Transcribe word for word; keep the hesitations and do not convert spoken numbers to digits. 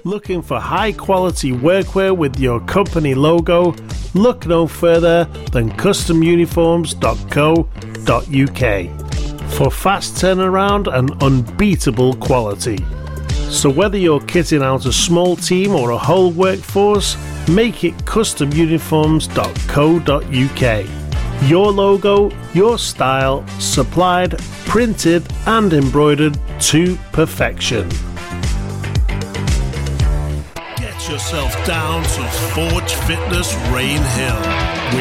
Looking for high quality workwear with your company logo? Look no further than custom uniforms dot co dot uk for fast turnaround and unbeatable quality. So whether you're kitting out a small team or a whole workforce, make it custom uniforms dot co dot uk. Your logo, your style, supplied, printed and embroidered to perfection. Get yourself down to Forge Fitness Rain Hill.